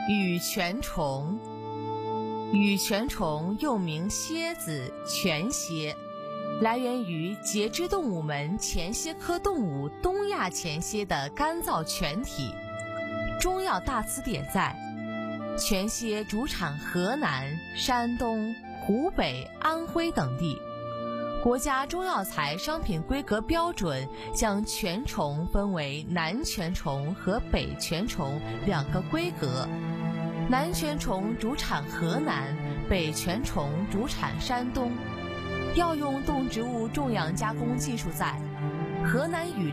羽泉虫。羽泉虫又名蝎子、泉蝎，来源于节肢动物门前蝎科动物东亚前蝎的干燥泉体。中药大词典载，泉蝎主产河南、山东、湖北、安徽等地。国家中药材商品规格标准将泉虫分为南泉虫和北泉虫两个规格，南泉虫主产河南，北泉虫主产山东。药用动植物种养加工技术在，河南